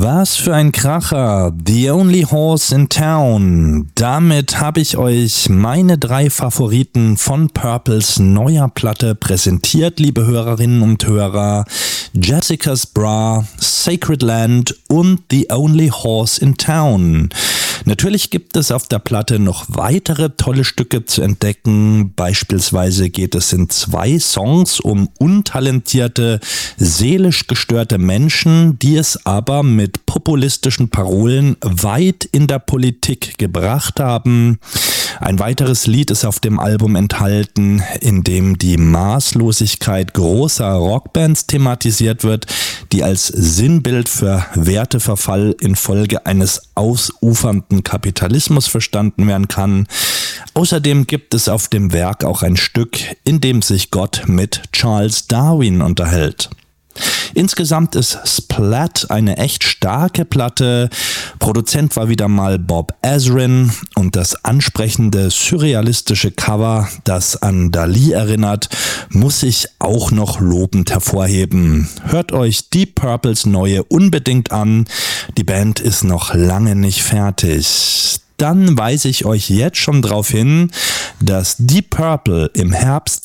Was für ein Kracher, The Only Horse in Town. Damit habe ich euch meine 3 Favoriten von Purples neuer Platte präsentiert, liebe Hörerinnen und Hörer. Jessica's Bra, Sacred Land und The Only Horse in Town. Natürlich gibt es auf der Platte noch weitere tolle Stücke zu entdecken. Beispielsweise geht es in 2 Songs um untalentierte, seelisch gestörte Menschen, die es aber mit populistischen Parolen weit in der Politik gebracht haben. Ein weiteres Lied ist auf dem Album enthalten, in dem die Maßlosigkeit großer Rockbands thematisiert wird, die als Sinnbild für Werteverfall infolge eines ausufernden Kapitalismus verstanden werden kann. Außerdem gibt es auf dem Werk auch ein Stück, in dem sich Gott mit Charles Darwin unterhält. Insgesamt ist Splat eine echt starke Platte. Produzent war wieder mal Bob Ezrin und das ansprechende surrealistische Cover, das an Dalí erinnert, muss ich auch noch lobend hervorheben. Hört euch Deep Purples neue unbedingt an. Die Band ist noch lange nicht fertig. Dann weise ich euch jetzt schon darauf hin, dass Deep Purple im Herbst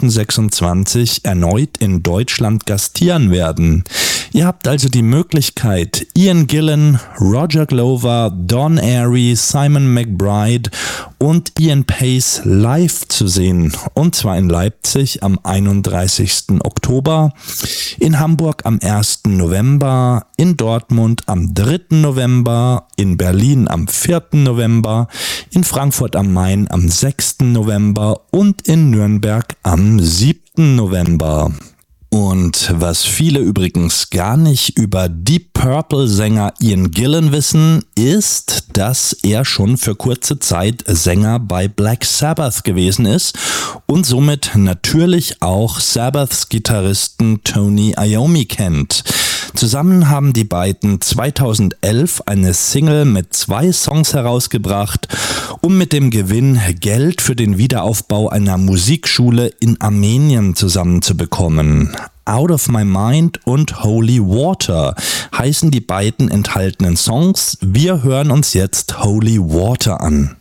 2026 erneut in Deutschland gastieren werden. Ihr habt also die Möglichkeit, Ian Gillan, Roger Glover, Don Airey, Simon McBride und Ian Pace live zu sehen. Und zwar in Leipzig am 31. Oktober, in Hamburg am 1. November, in Dortmund am 3. November, in Berlin am 4. November, in Frankfurt am Main am 6. November und in Nürnberg am 7. November. Und was viele übrigens gar nicht über Deep Purple-Sänger Ian Gillan wissen, ist, dass er schon für kurze Zeit Sänger bei Black Sabbath gewesen ist und somit natürlich auch Sabbaths Gitarristen Tony Iommi kennt. Zusammen haben die beiden 2011 eine Single mit 2 Songs herausgebracht, um mit dem Gewinn Geld für den Wiederaufbau einer Musikschule in Armenien zusammenzubekommen. Out of My Mind und Holy Water heißen die beiden enthaltenen Songs. Wir hören uns jetzt Holy Water an.